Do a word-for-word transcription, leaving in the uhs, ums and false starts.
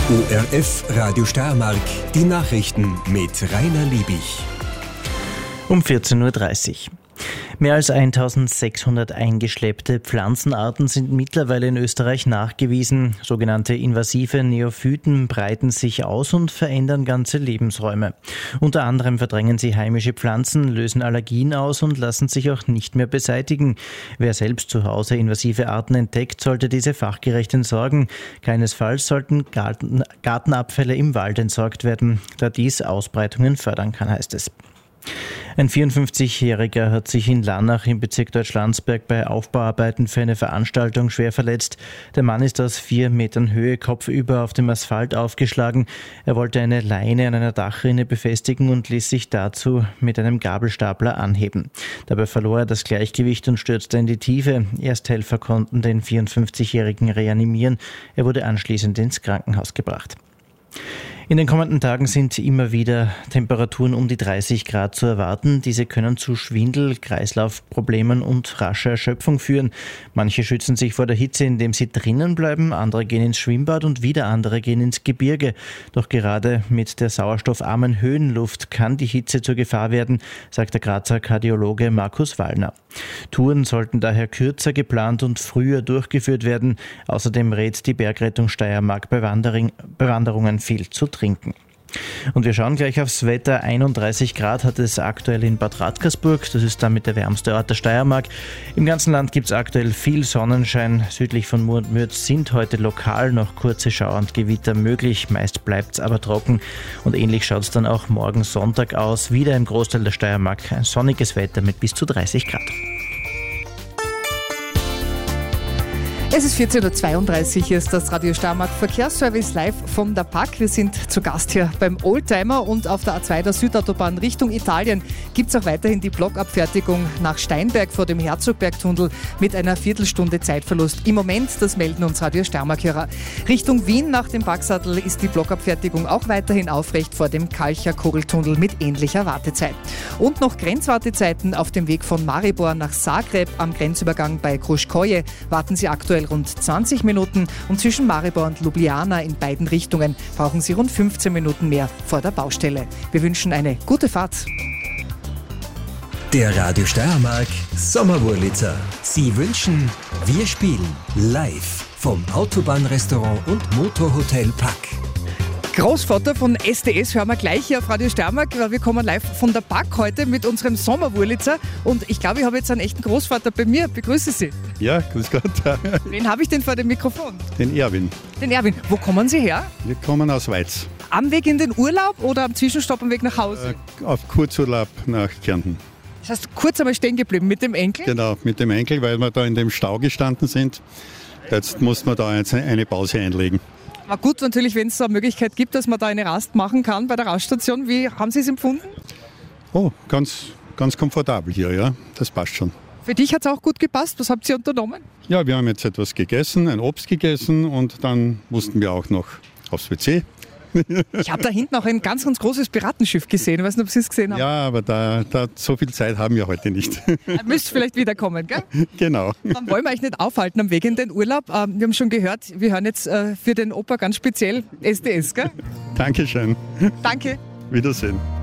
O R F Radio Steiermark, die Nachrichten mit Rainer Liebig. Um vierzehn Uhr dreißig. Mehr als eintausendsechshundert eingeschleppte Pflanzenarten sind mittlerweile in Österreich nachgewiesen. Sogenannte invasive Neophyten breiten sich aus und verändern ganze Lebensräume. Unter anderem verdrängen sie heimische Pflanzen, lösen Allergien aus und lassen sich auch nicht mehr beseitigen. Wer selbst zu Hause invasive Arten entdeckt, sollte diese fachgerecht entsorgen. Keinesfalls sollten Garten, Gartenabfälle im Wald entsorgt werden, da dies Ausbreitungen fördern kann, heißt es. Ein vierundfünfzigjähriger hat sich in Lannach im Bezirk Deutschlandsberg bei Aufbauarbeiten für eine Veranstaltung schwer verletzt. Der Mann ist aus vier Metern Höhe kopfüber auf dem Asphalt aufgeschlagen. Er wollte eine Leine an einer Dachrinne befestigen und ließ sich dazu mit einem Gabelstapler anheben. Dabei verlor er das Gleichgewicht und stürzte in die Tiefe. Ersthelfer konnten den vierundfünfzigjährigen reanimieren. Er wurde anschließend ins Krankenhaus gebracht. In den kommenden Tagen sind immer wieder Temperaturen um die dreißig Grad zu erwarten. Diese können zu Schwindel, Kreislaufproblemen und rascher Erschöpfung führen. Manche schützen sich vor der Hitze, indem sie drinnen bleiben, andere gehen ins Schwimmbad und wieder andere gehen ins Gebirge. Doch gerade mit der sauerstoffarmen Höhenluft kann die Hitze zur Gefahr werden, sagt der Grazer Kardiologe Markus Wallner. Touren sollten daher kürzer geplant und früher durchgeführt werden. Außerdem rät die Bergrettung Steiermark bei Wandering, bei Wanderungen viel zu trinken. Und wir schauen gleich aufs Wetter. einunddreißig Grad hat es aktuell in Bad Radkersburg. Das ist damit der wärmste Ort der Steiermark. Im ganzen Land gibt es aktuell viel Sonnenschein. Südlich von Mur und Mürz sind heute lokal noch kurze Schauer und Gewitter möglich. Meist bleibt es aber trocken. Und ähnlich schaut es dann auch morgen Sonntag aus. Wieder im Großteil der Steiermark ein sonniges Wetter mit bis zu dreißig Grad. Es ist vierzehn Uhr zweiunddreißig, hier ist das Radio Steiermark Verkehrsservice live von der P A K. Wir sind zu Gast hier beim Oldtimer und auf der A zwei der Südautobahn Richtung Italien gibt es auch weiterhin die Blockabfertigung nach Steinberg vor dem Herzogbergtunnel mit einer Viertelstunde Zeitverlust. Im Moment, das melden uns Radio Steiermark-Hörer. Richtung Wien nach dem Packsattel ist die Blockabfertigung auch weiterhin aufrecht vor dem Kalcher Kogeltunnel mit ähnlicher Wartezeit. Und noch Grenzwartezeiten auf dem Weg von Maribor nach Zagreb am Grenzübergang bei Kruškoje warten Sie aktuell rund zwanzig Minuten und zwischen Maribor und Ljubljana in beiden Richtungen brauchen Sie rund fünfzehn Minuten mehr vor der Baustelle. Wir wünschen eine gute Fahrt. Der Radio Steiermark Sommerwurlitzer. Sie wünschen, wir spielen live vom Autobahnrestaurant und Motorhotel P A K. Großvater von S D S hören wir gleich hier auf Radio Steiermark. Wir kommen live von der P A K heute mit unserem Sommerwurlitzer. Und ich glaube, ich habe jetzt einen echten Großvater bei mir. Begrüße Sie. Ja, grüß Gott. Wen habe ich denn vor dem Mikrofon? Den Erwin. Den Erwin. Wo kommen Sie her? Wir kommen aus Weiz. Am Weg in den Urlaub oder am Zwischenstopp am Weg nach Hause? Äh, auf Kurzurlaub nach Kärnten. Das heißt, kurz einmal stehen geblieben mit dem Enkel? Genau, mit dem Enkel, weil wir da in dem Stau gestanden sind. Jetzt muss man da jetzt eine Pause einlegen. Aber gut, natürlich, wenn es so eine Möglichkeit gibt, dass man da eine Rast machen kann bei der Raststation. Wie haben Sie es empfunden? Oh, ganz, ganz komfortabel hier, ja. Das passt schon. Für dich hat es auch gut gepasst. Was habt ihr unternommen? Ja, wir haben jetzt etwas gegessen, ein Obst gegessen und dann mussten wir auch noch aufs W C. Ich habe da hinten auch ein ganz, ganz großes Piratenschiff gesehen. Ich weiß nicht, ob Sie es gesehen haben. Ja, aber da, da, so viel Zeit haben wir heute nicht. Ihr müsst vielleicht wiederkommen, gell? Genau. Dann wollen wir euch nicht aufhalten am Weg in den Urlaub. Wir haben schon gehört, wir hören jetzt für den Opa ganz speziell S D S, gell? Dankeschön. Danke. Wiedersehen.